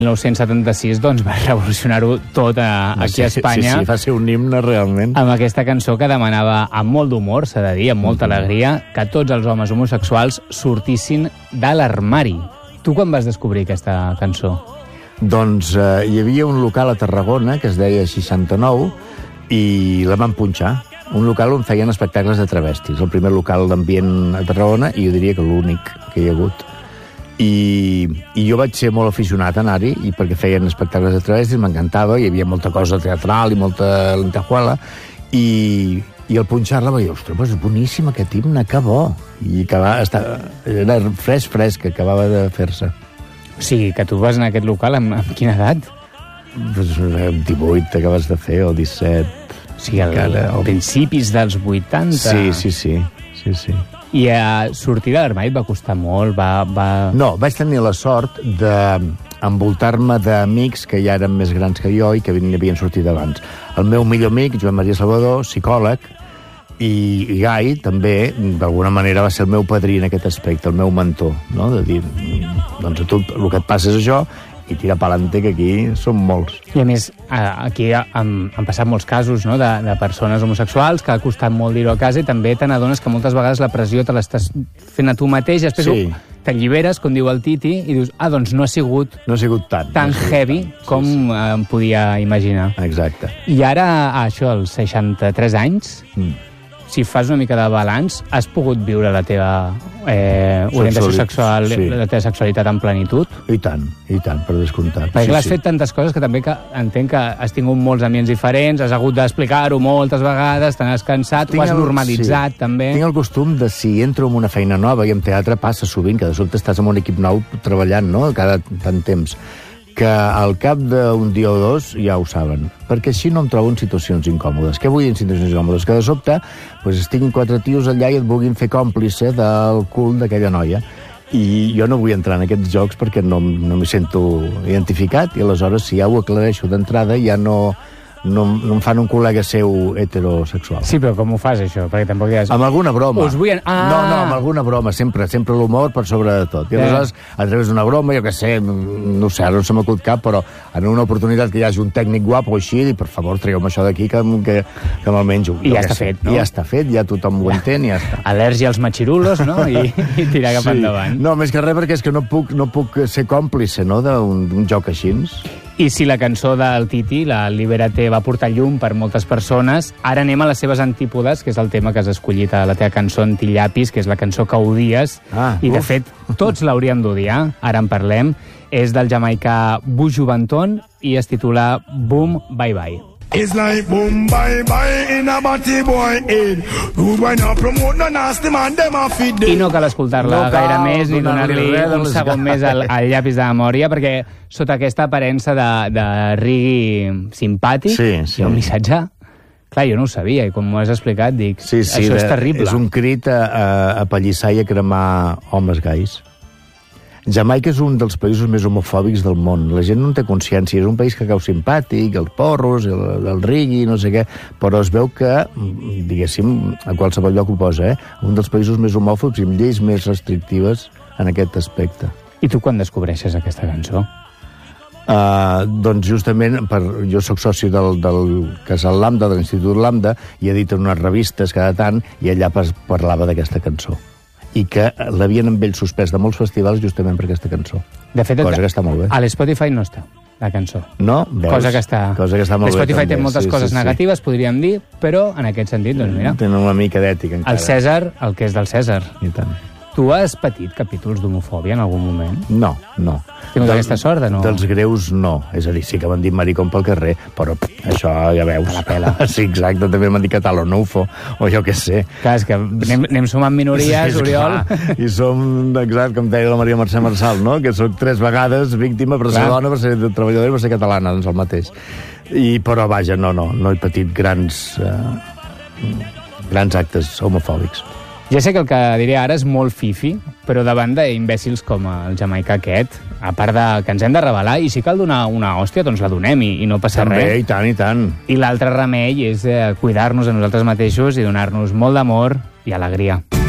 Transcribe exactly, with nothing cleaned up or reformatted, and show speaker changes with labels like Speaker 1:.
Speaker 1: mil nou-cents setanta-sis doncs, va revolucionar-ho tot a, aquí a Espanya.
Speaker 2: Sí, sí, va ser un himne realment.
Speaker 1: Amb aquesta cançó que demanava amb molt d'humor, s'ha de dir, amb molta mm-hmm. alegria, que tots els homes homosexuals sortissin de l'armari. Tu quan vas descobrir aquesta cançó?
Speaker 2: Doncs eh, hi havia un local a Tarragona que es deia seixanta-nou i la van punxar. Un local on feien espectacles de travestis. El primer local d'ambient a Tarragona i jo diria que l'únic que hi ha hagut. I, i jo vaig ser molt aficionat a anar-hi i perquè feien espectacles de travestis, m'encantava, hi havia molta cosa teatral i molta lentejuela i, i al punxar-la vaig dir, ostres, però és boníssim aquest himne, que bo. I que va estar, era fresc, fresc, que acabava de fer-se.
Speaker 1: O sigui, que tu vas en aquest local amb, amb quina edat?
Speaker 2: Pues, divuit acabes de fer, o disset.
Speaker 1: O sigui, al, encara, o... principis dels vuitanta.
Speaker 2: Sí, sí, sí. sí, sí.
Speaker 1: I a sortir de l'armari et va costar molt? Va, va...
Speaker 2: No, vaig tenir la sort d'envoltar-me d'amics que ja eren més grans que jo i que havien sortit abans. El meu millor amic, Joan Maria Salvador, psicòleg, i, i Gai, també, d'alguna manera, va ser el meu padrí en aquest aspecte, el meu mentor, no? De dir, doncs a tu el que et passa és això, i tira pa'lante, que aquí som molts.
Speaker 1: I a més, aquí han, han passat molts casos, no?, de, de persones homosexuals que ha costat molt dir-ho a casa i també te n'adones que moltes vegades la pressió te l'estàs fent a tu mateix i després sí. t'alliberes, com diu el Titi, i dius, ah, doncs no ha sigut,
Speaker 2: no ha sigut tant,
Speaker 1: tan
Speaker 2: no sigut
Speaker 1: heavy
Speaker 2: tant.
Speaker 1: com sí, sí. em podia imaginar.
Speaker 2: Exacte.
Speaker 1: I ara, això, als seixanta-tres anys, mm. si fas una mica de balanç, has pogut viure la teva eh, orientació sexual, sí. la teva sexualitat en plenitud?
Speaker 2: I tant, i tant, per descomptat.
Speaker 1: Perquè
Speaker 2: sí,
Speaker 1: has
Speaker 2: sí.
Speaker 1: fet tantes coses que també que entenc que has tingut molts ambients diferents, has hagut d'explicar-ho moltes vegades, te n'has cansat, tinc ho has normalitzat, sí. també.
Speaker 2: Tinc el costum de, si entro en una feina nova, i en teatre passa sovint, que de sobte estàs amb un equip nou treballant, no?, cada tant temps, que al cap d'un dia o dos ja ho saben, perquè així no em trobo en situacions incòmodes. Què vull en situacions incòmodes? Que de sobte doncs, estiguin quatre tios allà i et vulguin fer còmplice del cul d'aquella noia. I jo no vull entrar en aquests jocs perquè no, no m'hi sento identificat i aleshores si ja ho aclareixo d'entrada ja no, no, no em fan un col·lega seu heterosexual.
Speaker 1: Sí, però com ho fas, això? Perquè tampoc digues...
Speaker 2: Amb alguna broma.
Speaker 1: Us vull... Ah!
Speaker 2: No, no, amb alguna broma. Sempre, sempre l'humor per sobre de tot. I aleshores, eh. a través d'una broma, jo què sé, no sé, ara no se m'acut cap, però en una oportunitat que hi hagi un tècnic guapo o així, i per favor, traieu-me això d'aquí, que, que, que me'l menjo.
Speaker 1: I ja està
Speaker 2: sé.
Speaker 1: fet, no?
Speaker 2: I ja està fet, ja tothom ho entén i ja està.
Speaker 1: Al·lèrgia als machirulos, no? I, i tirar cap sí. endavant.
Speaker 2: No, més que res perquè és que no puc, no puc ser còmplice, no?, d'un joc així.
Speaker 1: I si la cançó del Titi, la Libérate, va portar llum per moltes persones, ara anem a les seves antípodes, que és el tema que has escollit a la teva cançó Antillapis, que és la cançó que odies,
Speaker 2: ah,
Speaker 1: i de
Speaker 2: uf.
Speaker 1: fet tots l'hauríem d'odiar, ara en parlem. És del jamaicà Buju Banton i es titula Boom Bye Bye.
Speaker 3: It's like boom bye bye in a batty boy head. Who when I promote no nasty man them a feed them.
Speaker 1: I no cal escoltar-la
Speaker 2: no
Speaker 1: gaire
Speaker 2: cal
Speaker 1: més ni donar-li un segon més al, al llapis de memòria, perquè sota aquesta aparença de, de rigui simpàtic
Speaker 2: sí, sí.
Speaker 1: hi ha un missatge. Clar, jo no ho sabia, i com m'ho has explicat, dic,
Speaker 2: sí, sí,
Speaker 1: això
Speaker 2: de,
Speaker 1: és terrible.
Speaker 2: És un crit a, a, a pallissar i a cremar homes gais. Jamaica és un dels països més homofòbics del món. La gent no en té consciència. És un país que cau simpàtic, els porros, el, el rigui, no sé què, però es veu que, diguéssim, a qualsevol lloc ho posa, eh? Un dels països més homòfobs i amb lleis més restrictives en aquest aspecte.
Speaker 1: I tu quan descobreixes aquesta cançó?
Speaker 2: Uh, doncs justament per, jo sóc soci del, del Casal Lambda, de l'Institut Lambda, i editen unes revistes cada tant, i allà parlava d'aquesta cançó. I que l'havien amb ell suspès de molts festivals justament per aquesta cançó.
Speaker 1: De fet,
Speaker 2: cosa que està molt bé.
Speaker 1: A l'Spotify no està, la cançó.
Speaker 2: No? Veus?
Speaker 1: Cosa que està...
Speaker 2: Cosa que està molt bé.
Speaker 1: L'Spotify té
Speaker 2: també.
Speaker 1: moltes
Speaker 2: sí,
Speaker 1: coses
Speaker 2: sí,
Speaker 1: negatives,
Speaker 2: sí.
Speaker 1: podríem dir, però en aquest sentit, doncs mira...
Speaker 2: Tenen una mica d'ètica, encara.
Speaker 1: El Cèsar, el que és del Cèsar.
Speaker 2: I tant.
Speaker 1: Tu has patit capítols d'homofòbia en algun moment?
Speaker 2: No, no.
Speaker 1: Has tingut aquesta sort, no?
Speaker 2: Dels greus, no. És a dir, sí que m'han dit maricón pel carrer, però pff, això ja veus.
Speaker 1: A la pela.
Speaker 2: Sí, exacte, també m'han dit catalonufo, o jo què sé.
Speaker 1: Clar, és que anem, anem sumant minories, sí, Oriol.
Speaker 2: Clar. I som, exacte, com deia la Maria Mercè Marçal, no? Que soc tres vegades víctima per ser dona, per ser treballadora i per ser catalana, doncs el mateix. I, però, vaja, no, no, no he patit grans, eh, grans actes homofòbics.
Speaker 1: Ja sé que el que diré ara és molt fifi, però davant d'imbècils com el jamaicà aquest, a part de que ens hem de revelar, i si cal donar una hòstia, doncs la donem i, i no passa
Speaker 2: També,
Speaker 1: res.
Speaker 2: També, i tant, i tant.
Speaker 1: I l'altre remei és eh, cuidar-nos a nosaltres mateixos i donar-nos molt d'amor i alegria.